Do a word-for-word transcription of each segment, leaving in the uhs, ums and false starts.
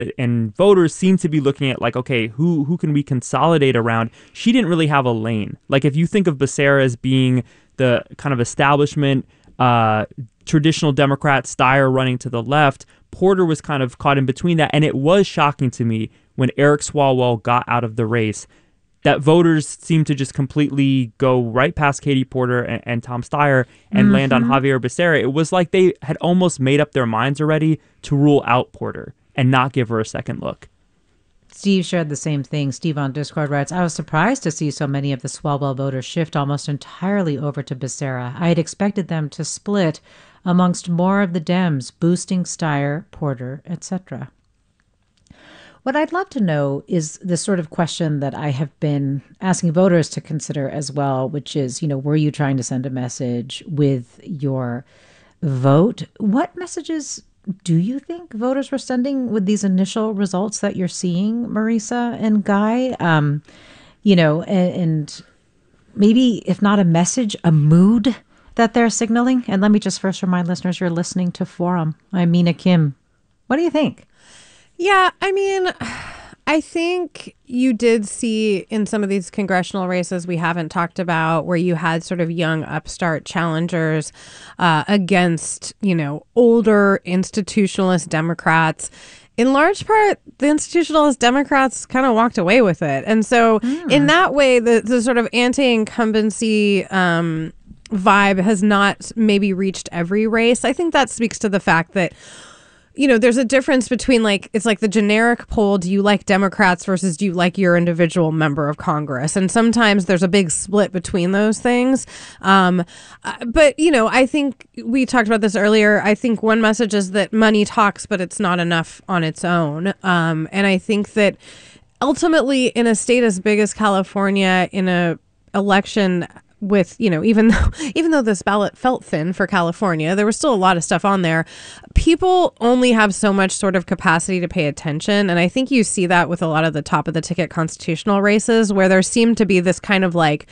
and voters seem to be looking at like, okay, who who can we consolidate around? She didn't really have a lane. Like if you think of Becerra as being the kind of establishment, uh, traditional Democrat, Steyer running to the left, Porter was kind of caught in between that. And it was shocking to me when Eric Swalwell got out of the race that voters seemed to just completely go right past Katie Porter and, and Tom Steyer and mm-hmm. land on Xavier Becerra. It was like they had almost made up their minds already to rule out Porter and not give her a second look. Steve shared the same thing. Steve on Discord writes, I was surprised to see so many of the Swalwell voters shift almost entirely over to Becerra. I had expected them to split amongst more of the Dems, boosting Steyer, Porter, et cetera. What I'd love to know is the sort of question that I have been asking voters to consider as well, which is, you know, were you trying to send a message with your vote? What messages do you think voters were sending with these initial results that you're seeing, Marisa and Guy? Um, you know, and, and maybe if not a message, a mood that they're signaling. And let me just first remind listeners, you're listening to Forum. I'm Mina Kim. What do you think? Yeah, I mean, I think you did see in some of these congressional races we haven't talked about where you had sort of young upstart challengers uh, against, you know, older institutionalist Democrats. In large part, the institutionalist Democrats kind of walked away with it. And so mm. in that way, the, the sort of anti-incumbency um, vibe has not maybe reached every race. I think that speaks to the fact that, you know, there's a difference between like, it's like the generic poll, do you like Democrats versus do you like your individual member of Congress? And sometimes there's a big split between those things. Um, uh, but, you know, I think we talked about this earlier. I think one message is that money talks, but it's not enough on its own. Um, and I think that ultimately in a state as big as California, in a election with, you know, even though even though this ballot felt thin for California, there was still a lot of stuff on there. People only have so much sort of capacity to pay attention. And I think you see that with a lot of the top of the ticket constitutional races where there seemed to be this kind of like,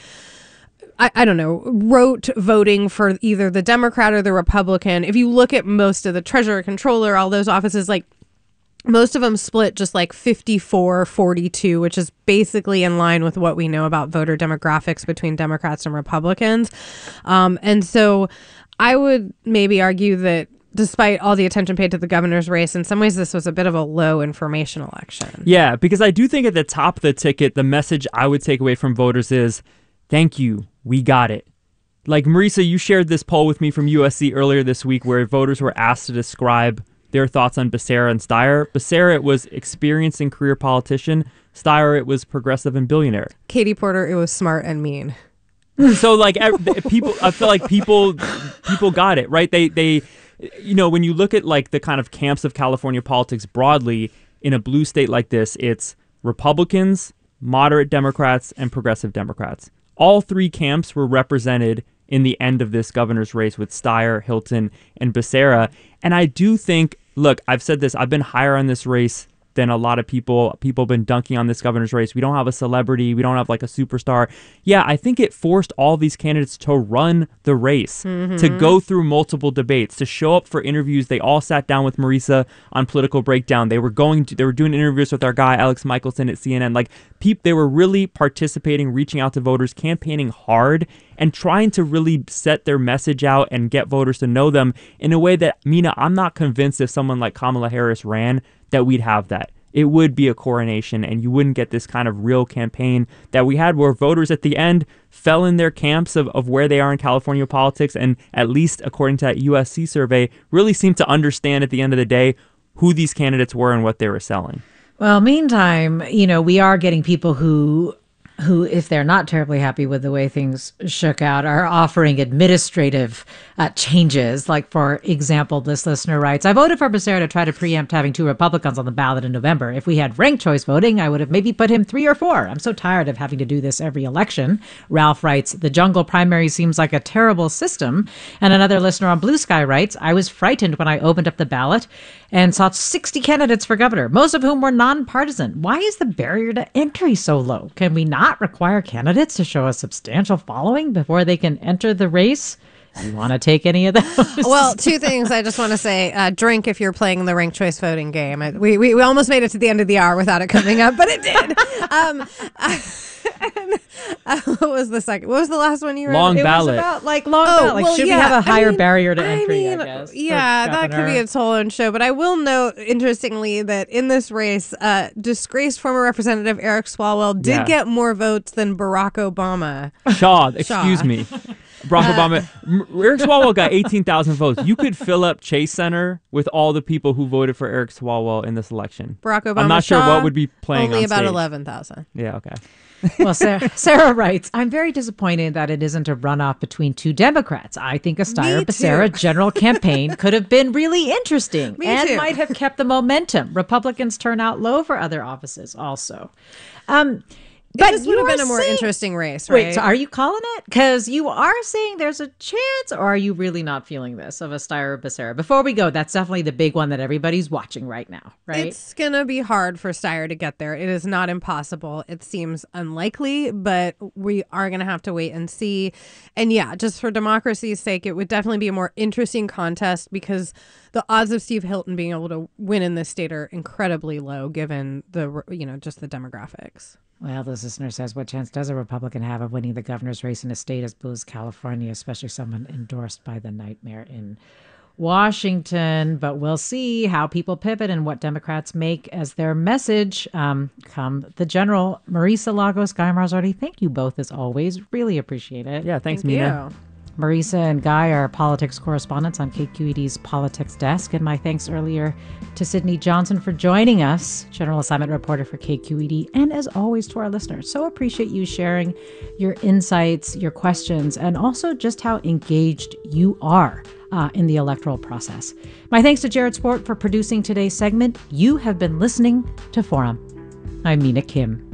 I, I don't know, rote voting for either the Democrat or the Republican. If you look at most of the treasurer, controller, all those offices, like most of them split just like fifty-four forty-two, which is basically in line with what we know about voter demographics between Democrats and Republicans. Um, and so I would maybe argue that despite all the attention paid to the governor's race, in some ways this was a bit of a low information election. Yeah, because I do think at the top of the ticket, the message I would take away from voters is, thank you, we got it. Like Marisa, you shared this poll with me from U S C earlier this week where voters were asked to describe their thoughts on Becerra and Steyer. Becerra, it was experienced and career politician. Steyer, it was progressive and billionaire. Katie Porter, it was smart and mean. So like people, I feel like people, people got it, right? They, they, you know, when you look at like the kind of camps of California politics broadly in a blue state like this, it's Republicans, moderate Democrats, and progressive Democrats. All three camps were represented in the end of this governor's race with Steyer, Hilton, and Becerra. And I do think, look, I've said this, I've been higher on this race than a lot of people. People have been dunking on this governor's race. We don't have a celebrity. We don't have like a superstar. Yeah, I think it forced all these candidates to run the race, mm-hmm. to go through multiple debates, to show up for interviews. They all sat down with Marisa on Political Breakdown. They were going to, they were doing interviews with our guy, Alex Michelson at C N N. Like, peop, they were really participating, reaching out to voters, campaigning hard, and trying to really set their message out and get voters to know them in a way that, Mina, I'm not convinced if someone like Kamala Harris ran, that we'd have that. It would be a coronation, and you wouldn't get this kind of real campaign that we had where voters at the end fell in their camps of, of where they are in California politics, and at least according to that U S C survey, really seemed to understand at the end of the day who these candidates were and what they were selling. Well, meantime, you know, we are getting people who who, if they're not terribly happy with the way things shook out, are offering administrative uh, changes. Like, for example, this listener writes, I voted for Becerra to try to preempt having two Republicans on the ballot in November. If we had ranked choice voting, I would have maybe put him three or four. I'm so tired of having to do this every election. Ralph writes, the jungle primary seems like a terrible system. And another listener on Blue Sky writes, I was frightened when I opened up the ballot and saw sixty candidates for governor, most of whom were nonpartisan. Why is the barrier to entry so low? Can we not require candidates to show a substantial following before they can enter the race? You want to take any of those? Well, two things I just want to say. Uh, drink if you're playing the ranked choice voting game. I, we, we we almost made it to the end of the hour without it coming up, but it did. um, and, uh, what was the second? What was the last one you read? Long It ballot. was about like long Oh, ballot. Like, well, should yeah, we have a I higher mean- barrier to I entry, I, mean, guess? for yeah, that could be governor? its whole own show. But I will note, interestingly, that in this race, uh, disgraced former Representative Eric Swalwell did Yeah. get more votes than Barack Obama. Shaw, excuse Shaw. me. Barack Obama. M- Eric Swalwell got eighteen thousand votes. You could fill up Chase Center with all the people who voted for Eric Swalwell in this election. Barack Obama. I'm not sure Shaw, what would be playing Only on about stage. eleven thousand. Yeah, okay. Well, Sarah, Sarah writes, I'm very disappointed that it isn't a runoff between two Democrats. I think a Steyer Me Becerra too. general campaign could have been really interesting Me and too. might have kept the momentum. Republicans turn out low for other offices also. Um, but This would have you been are a more saying- interesting race, right? Wait, so are you calling it? Because you are saying there's a chance, or are you really not feeling this of a Steyer Becerra? Before we go, that's definitely the big one that everybody's watching right now, right? It's going to be hard for Steyer to get there. It is not impossible. It seems unlikely, but we are going to have to wait and see. And yeah, just for democracy's sake, it would definitely be a more interesting contest because the odds of Steve Hilton being able to win in this state are incredibly low given the, you know, just the demographics. Well, this listener says, what chance does a Republican have of winning the governor's race in a state as blue as California, especially someone endorsed by the nightmare in Washington? But we'll see how people pivot and what Democrats make as their message um, come the general. Marisa Lagos, Guy Marzardi, thank you both as always. Really appreciate it. Yeah, thanks, Thank Mina. you. Marisa and Guy are politics correspondents on K Q E D's Politics Desk. And my thanks earlier to Sydney Johnson for joining us, General Assignment Reporter for K Q E D. And as always, to our listeners, so appreciate you sharing your insights, your questions, and also just how engaged you are uh, in the electoral process. My thanks to Jared Sport for producing today's segment. You have been listening to Forum. I'm Mina Kim.